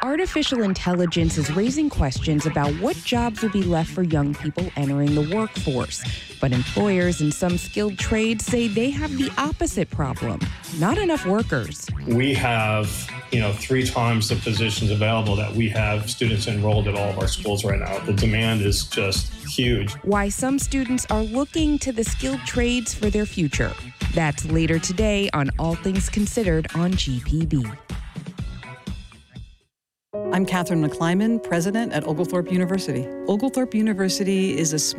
Artificial intelligence is raising questions about what jobs will be left for young people entering the workforce. But employers in some skilled trades say they have the opposite problem: not enough workers. We have, 3 times the positions available that we have students enrolled at all of our schools right now. The demand is just huge. Why some students are looking to the skilled trades for their future. That's later today on All Things Considered on GPB. I'm Catherine McClyman, president at Oglethorpe University. Oglethorpe University is a